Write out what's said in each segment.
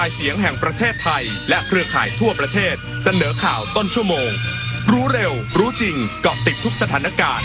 เสียงแห่งประเทศไทยและเครือข่ายทั่วประเทศเสนอข่าวต้นชั่วโมงรู้เร็วรู้จริงเกาะติดทุกสถานการณ์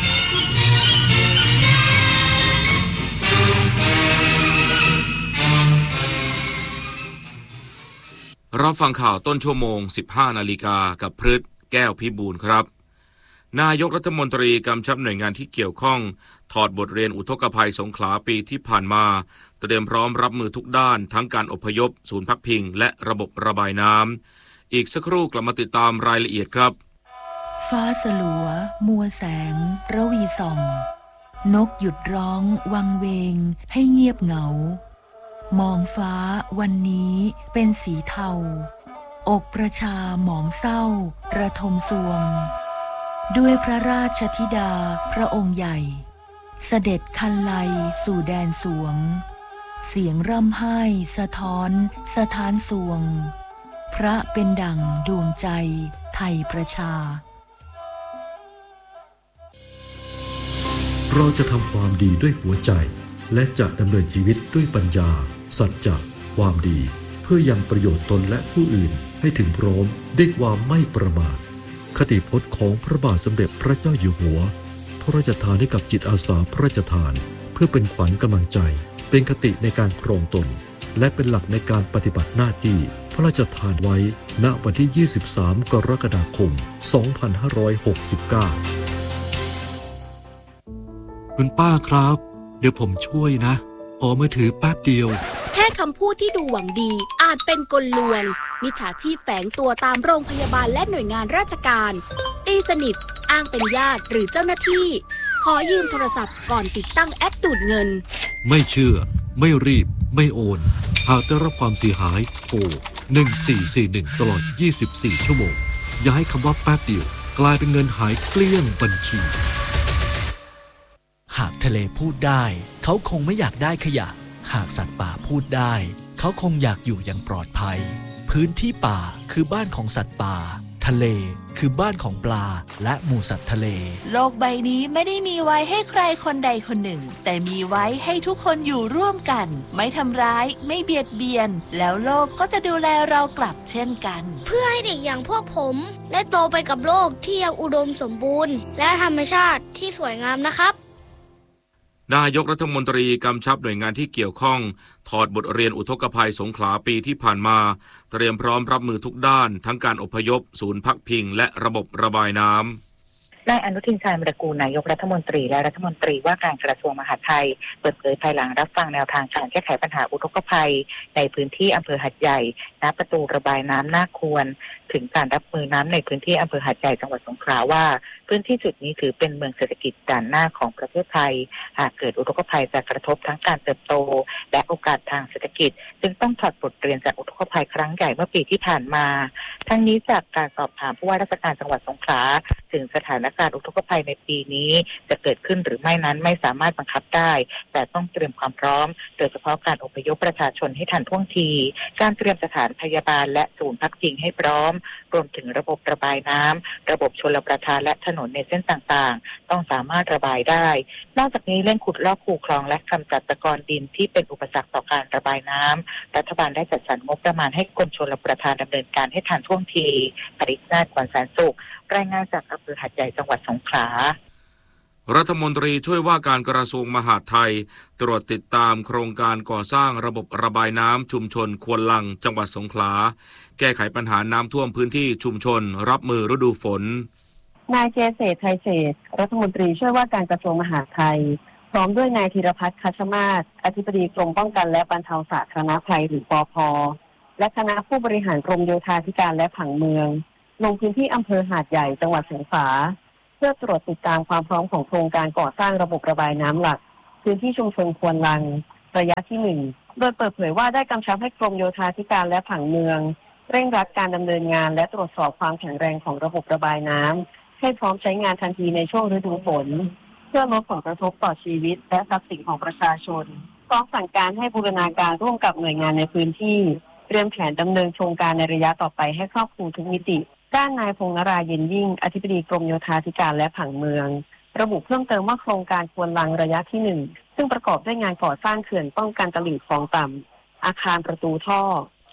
รับฟังข่าวต้นชั่วโมง 15 นาฬิกากับพฤทธิ์แก้วพิบูลครับนายกรัฐมนตรีกำชับหน่วยงานที่เกี่ยวข้องถอดบทเรียนอุทกภัยสงขลาปีที่ผ่านมาเตรียมพร้อมรับมือทุกด้านทั้งการอพยพศูนย์พักพิงและระบบระบายน้ำอีกสักครู่กลับมาติดตามรายละเอียดครับฟ้าสลัวมัวแสงระวีส่องนกหยุดร้องวังเวงให้เงียบเหงามองฟ้าวันนี้เป็นสีเทาอกประชาหมองเศร้าระทมสวงด้วยพระราชธิดาพระองค์ใหญ่เสด็จคันไลสู่แดนสวงเสียงร่ำไห้สะท้อนสถานสวงพระเป็นดั่งดวงใจไทยประชาเราจะทำความดีด้วยหัวใจและจะดำเนินชีวิตด้วยปัญญาสัจจะความดีเพื่อยังประโยชน์ตนและผู้อื่นให้ถึงพร้อมด้วยความไม่ประมาทคติพจน์ของพระบาทสมเด็จพระเจ้าอยู่หัวพระราชทานให้กับจิตอาสาพระราชทานเพื่อเป็นขวัญกำลังใจเป็นคติในการครองตนและเป็นหลักในการปฏิบัติหน้าที่พระราชทานไว้ณวันที่ 23 กรกฎาคม 2569 คุณป้าครับเดี๋ยวผมช่วยนะขอมือถือแป๊บเดียวแค่คำพูดที่ดูหวังดีอาจเป็นกลลวงมิจฉาชีพแฝงตัวตามโรงพยาบาลและหน่วยงานราชการตีสนิทอ้างเป็นญาติหรือเจ้าหน้าที่ขอยืมโทรศัพท์ก่อนติดตั้งแอปดูดเงินไม่เชื่อไม่รีบไม่โอนหากได้รับความเสียหายโทร1441ตลอด24ชั่วโมงอย่าให้คำว่าแป๊บเดียวกลายเป็นเงินหายเกลี้ยงบัญชีหากทะเลพูดได้เขาคงไม่อยากได้ขยะหากสัตว์ป่าพูดได้เขาคงอยากอยู่อย่างปลอดภัยพื้นที่ป่าคือบ้านของสัตว์ป่าทะเลคือบ้านของปลาและหมู่สัตว์ทะเลโลกใบนี้ไม่ได้มีไว้ให้ใครคนใดคนหนึ่งแต่มีไว้ให้ทุกคนอยู่ร่วมกันไม่ทำร้ายไม่เบียดเบียนแล้วโลกก็จะดูแลเรากลับเช่นกันเพื่อให้เด็กอย่างพวกผมได้โตไปกับโลกที่ยังอุดมสมบูรณ์และธรรมชาติที่สวยงามนะครับนายกรัฐมนตรีกำชับหน่วยงานที่เกี่ยวข้องถอดบทเรียนอุทกภัยสงขลาปีที่ผ่านมาเตรียมพร้อมรับมือทุกด้านทั้งการอพยพศูนย์พักพิงและระบบระบายน้ำนายอนุทินชาญวิรากูลนายกรัฐมนตรีและรัฐมนตรีว่าการกระทรวงมหาดไทยเปิดเผยภายหลังรับฟังแนวทางการแก้ไขปัญหาอุทกภัยในพื้นที่อำเภอหาดใหญ่ณประตูระบายน้ำนาควรถึงการรับมือน้ำในพื้นที่อำเภอหาดใหญ่จังหวัดสงขลาว่าพื้นที่จุดนี้ถือเป็นเมืองเศรษฐกิจด่านหน้าของประเทศไทยหากเกิดอุทกภัยจะกระทบทั้งการเติบโตและโอกาสทางเศรษฐกิจจึงต้องถอดบทเรียนจากอุทกภัยครั้งใหญ่เมื่อปีที่ผ่านมาทั้งนี้จากการสอบถามผู้ว่าราชการจังหวัดสงขลาถึงสถานการณ์อุทกภัยในปีนี้จะเกิดขึ้นหรือไม่นั้นไม่สามารถบังคับได้แต่ต้องเตรียมความพร้อมโดยเฉพาะการอพยพประชาชนให้ทันท่วงทีการเตรียมสถานพยาบาลและศูนย์พักพิงให้พร้อมรวมถึงระบบระบายน้ำระบบชลประทานและถนนในเส้นต่างๆต้องสามารถระบายได้นอกจากนี้เร่งขุดลอกคูคลองและกำจัดตะกอนดินที่เป็นอุปสรรคต่อการระบายน้ำรัฐบาลได้จัดสรรงบประมาณให้กรมชลประทานดำเนินการให้ทันท่วงทีปริศนาถ ขวัญแสนสุขรายงานจากอำเภอหาดใหญ่จังหวัดสงขลารัฐมนตรีช่วยว่าการกระทรวงมหาดไทยตรวจติดตามโครงการก่อสร้างระบบระบายน้ำชุมชนควนลังจังหวัดสงขลาแก้ไขปัญหาน้ำท่วมพื้นที่ชุมชนรับมือฤดูฝนนายเจเศรษฐ์ไทยเศรษฐ์รัฐมนตรีช่วยว่าการกระทรวงมหาดไทยพร้อมด้วยนายธีรพัฒน์คัชมาศอธิบดีกรมป้องกันและบรรเทาสาธารณภัยหรือปภ.และคณะผู้บริหารกรมโยธาธิการและผังเมืองลงพื้นที่อำเภอหาดใหญ่จังหวัดสงขลาเพื่อตรวจติดตามความพร้อมของโครงการก่อสร้างระบบระบายน้ำหลักพื้นที่ชุมชนควนลังระยะที่1โดยเปิดเผยว่าได้กำชับให้กรมโยธาธิการและผังเมืองเร่งรัดการดำเนินงานและตรวจสอบความแข็งแรงของระบบระบายน้ำให้พร้อมใช้งานทันทีในช่วงฤดูฝนเพื่อลดผลกระทบต่อชีวิตและทรัพย์สินของประชาชนพร้อมสั่งการให้บูรณาการร่วมกับหน่วยงานในพื้นที่เตรียมแผนดำเนินโครงการในระยะต่อไปให้ครอบคลุมทุกมิติด้านนายพงษ์นราเย็นยิ่งอธิบดีกรมโยธาธิการและผังเมืองระบุเพิ่มเติมว่าโครงการควนลังระยะที่1ซึ่งประกอบด้วยงานก่อสร้างเขื่อนป้องกันตลิ่งคลองต่ำอาคารประตูท่อ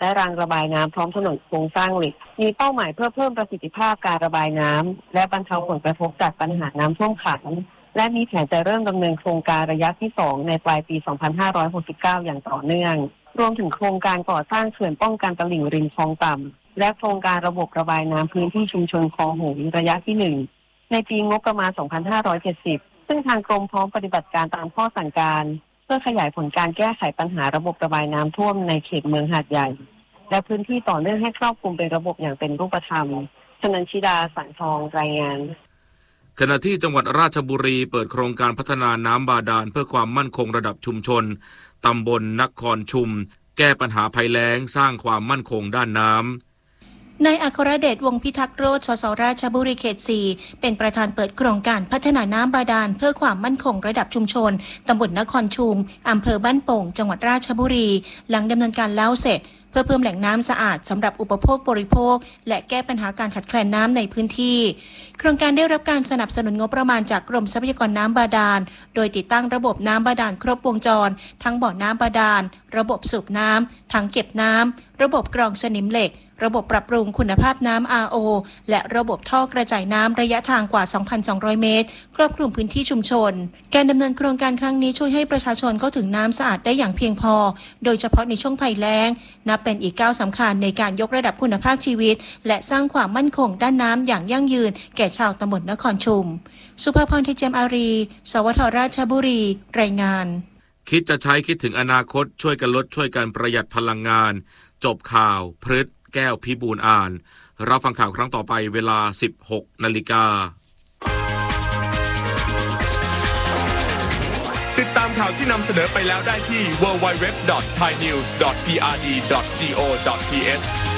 และรางระบายน้ำพร้อมถนนโครงสร้างเหล็กมีเป้าหมายเพื่อเพิ่มประสิทธิภาพการระบายน้ำและบรรเทาผลกระทบจากปัญหาน้ำท่วมขังและมีแผนจะเริ่มดำเนินโครงการระยะที่ 2ในปลายปี 2569 อย่างต่อเนื่องรวมถึงโครงการก่อสร้างเขื่อนป้องกันตลิ่งริมคลองต่ำและโครงการระบบระบายน้ำพื้นที่ชุมชนคลองหงส์ระยะที่ 1ในปีงบประมาณ 2570 ซึ่งทางกรมพร้อมปฏิบัติการตามข้อสั่งการเพื่อขยายผลการแก้ไขปัญหาระบบระบายน้ำท่วมในเขตเมืองหาดใหญ่และพื้นที่ต่อเนื่องให้ครอบคลุมเป็นระบบอย่างเป็นรูปธรรมชนันชิดาสังทองรายงานขณะที่จังหวัดราชบุรีเปิดโครงการพัฒนาน้ำบาดาลเพื่อความมั่นคงระดับชุมชนตำบลนครชุมแก้ปัญหาภัยแล้งสร้างความมั่นคงด้านน้ำนายอัครเดชวงศ์พิทักษ์โรจน์ สสราชบุรีเขต 4 เป็นประธานเปิดโครงการพัฒนาน้ำบาดาลเพื่อความมั่นคงระดับชุมชนตำบลนครชุมอำเภอบ้านโป่งจังหวัดราชบุรีหลังดำเนินการแล้วเสร็จเพื่อเพิ่มแหล่งน้ำสะอาดสำหรับอุปโภคบริโภคและแก้ปัญหาการขาดแคลนน้ำในพื้นที่โครงการได้รับการสนับสนุนงบประมาณจากกรมทรัพยากรน้ำบาดาลโดยติดตั้งระบบน้ำบาดาลครบวงจรทั้งบ่อน้ำบาดาลระบบสูบน้ำถังเก็บน้ำระบบกรองสนิมเหล็กระบบปรับปรุงคุณภาพน้ำ RO และระบบท่อกระจายน้ำระยะทางกว่า 2,200 เมตรครอบคลุมพื้นที่ชุมชนการดำเนินโครงการครั้งนี้ช่วยให้ประชาชนเข้าถึงน้ำสะอาดได้อย่างเพียงพอโดยเฉพาะในช่วงภัยแล้งนับเป็นอีกก้าวสำคัญในการยกระดับคุณภาพชีวิตและสร้างความมั่นคงด้านน้ำอย่างยั่งยืนแก่ชาวตำบลนครชุมสุภาพร เจียมอารี สวทราชบุรีรายงานคิดจะใช้คิดถึงอนาคตช่วยกันลดช่วยกันประหยัดพลังงานจบข่าวพฤษแก้วพิบูลอ่านรับฟังข่าวครั้งต่อไปเวลา 16 นาฬิกาติดตามข่าวที่นำเสนอไปแล้วได้ที่ www.thainews.prd.go.th